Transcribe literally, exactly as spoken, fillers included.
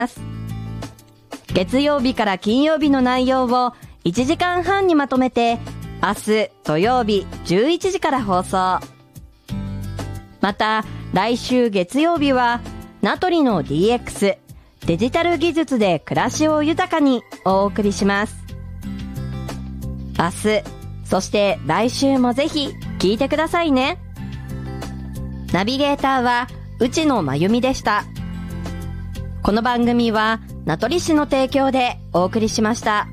月曜日から金曜日の内容をいちじかんはんにまとめて、明日土曜日じゅういちじから放送。また、来週月曜日は、ナトリの ディーエックス、デジタル技術で暮らしを豊かにお送りします。明日、そして来週もぜひ聞いてくださいね。ナビゲーターは内野真由美でした。この番組は名取市の提供でお送りしました。